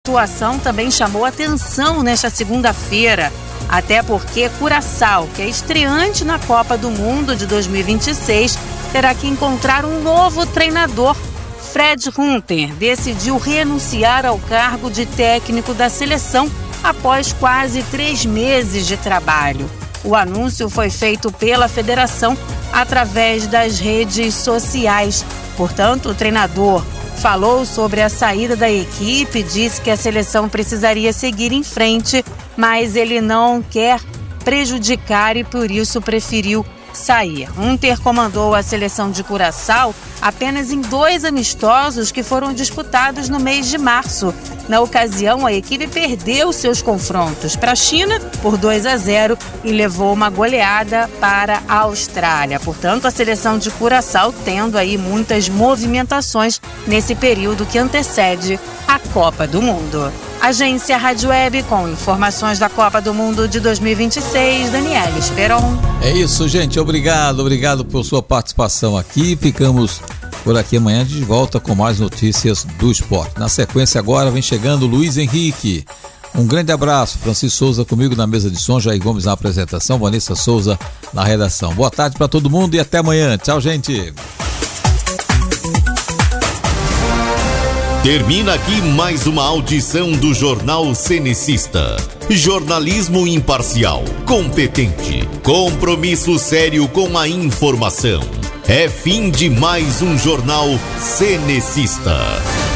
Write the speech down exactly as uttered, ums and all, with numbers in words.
atuação também chamou atenção nesta segunda-feira, até porque Curaçao, que é estreante na Copa do Mundo de dois mil e vinte e seis, terá que encontrar um novo treinador. Fred Hunter decidiu renunciar ao cargo de técnico da seleção após quase três meses de trabalho. O anúncio foi feito pela federação através das redes sociais. Portanto, o treinador falou sobre a saída da equipe, disse que a seleção precisaria seguir em frente, mas ele não quer prejudicar e por isso preferiu sair. Hunter comandou a seleção de Curaçao apenas em dois amistosos que foram disputados no mês de março. Na ocasião, a equipe perdeu seus confrontos para a China por dois a zero e levou uma goleada para a Austrália. Portanto, a seleção de Curaçao tendo aí muitas movimentações nesse período que antecede a Copa do Mundo. Agência Rádio Web com informações da Copa do Mundo de dois mil e vinte e seis, Daniela Esperon. É isso, gente. Obrigado, obrigado por sua participação aqui. Ficamos por aqui amanhã de volta com mais notícias do esporte. Na sequência agora vem chegando Luiz Henrique. Um grande abraço. Francisco Souza comigo na mesa de som, Jair Gomes na apresentação, Vanessa Souza na redação. Boa tarde para todo mundo e até amanhã. Tchau, gente. Termina aqui mais uma audição do Jornal Cenecista. Jornalismo imparcial, competente, compromisso sério com a informação. É fim de mais um Jornal Cenecista.